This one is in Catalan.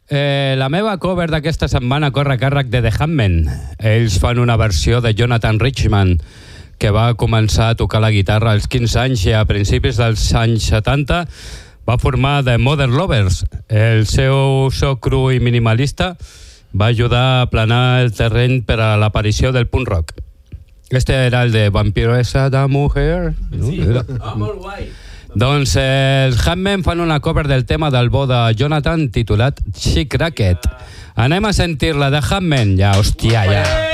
La meva cover d'aquesta setmana corre a càrrec de The Handmen. Ells fan una versió de Jonathan Richman, que va començar a tocar la guitarra als 15 anys i a principis dels anys 70 va formar The Modern Lovers. El seu so cru i minimalista va ajudar a aplanar el terreny per a l'aparició del punk rock. Este era el de Vampiresa da Mujer. Sí, molt guai. Doncs els Handmen fan una cover del tema del bo de Jonathan titulat Chick Racket. Anem a sentir-la de Handmen, ja, hòstia, ja.